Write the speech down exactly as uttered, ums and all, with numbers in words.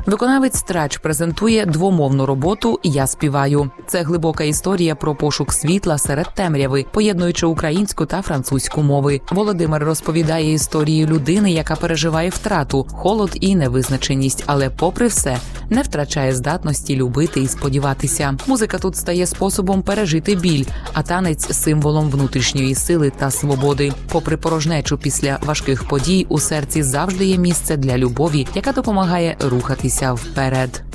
Виконавець Трач презентує двомовну роботу «Я співаю». Це глибока історія про пошук світла серед темряви, поєднуючи українську та французьку мови. Володимир розповідає історію людини, яка переживає втрату, холод і невизначеність, але попри все не втрачає здатності любити і сподіватися. Музика тут стає способом пережити біль, а танець – символом внутрішньої сили та свободи. Попри порожнечу після важких подій, у серці завжди є місце для любові, яка допомагає рухатися вперед.